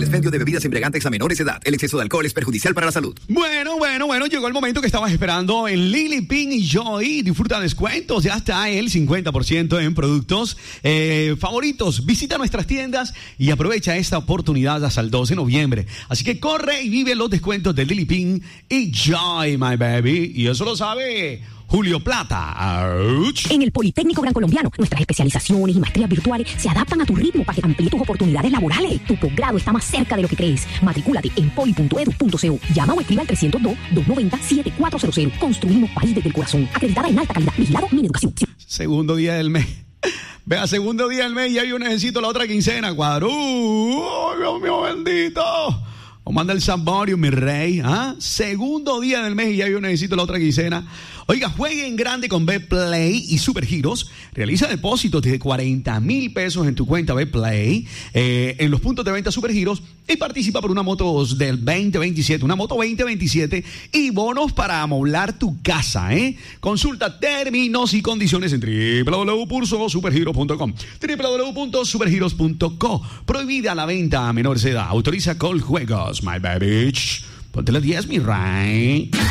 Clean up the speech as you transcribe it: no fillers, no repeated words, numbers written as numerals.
expendio de bebidas embriagantes a menores de edad. El exceso de alcohol es perjudicial para la salud. Bueno, llegó el momento que estabas esperando en Lily Pink y Joy. Disfruta descuentos, ya está el 50% en productos favoritos. Visita nuestras tiendas y aprovecha esta oportunidad hasta el 12 de noviembre. Así que corre y vive los descuentos de Lily Pink y Joy, my baby. Y eso lo sabe Julio Plata. ¡Auch! En el Politécnico Gran Colombiano, nuestras especializaciones y maestrías virtuales se adaptan a tu ritmo para que amplíes tus oportunidades laborales. Tu posgrado está más cerca de lo que crees. Matricúlate en poli.edu.co. Llama o escribe al 302-290-7400. Construimos país desde el corazón. Acreditada en alta calidad. Vigilado Mineducación. Segundo día del mes. Vea, segundo día del mes y ya yo necesito la otra quincena, cuadro. Dios mío bendito. O manda el Samborio, mi rey. Segundo día del mes y ya yo necesito la otra quincena. Oiga, juegue en grande con Betplay y Supergiros. Realiza depósitos de 40,000 pesos en tu cuenta Betplay en los puntos de venta Supergiros y participa por una moto del 2027, una moto 2027 y bonos para amoblar tu casa. Consulta términos y condiciones en www.supergiros.com, www.supergiros.co. Prohibida la venta a menores de edad. Autoriza Coljuegos, my baby. Ponte las 10, mi rey.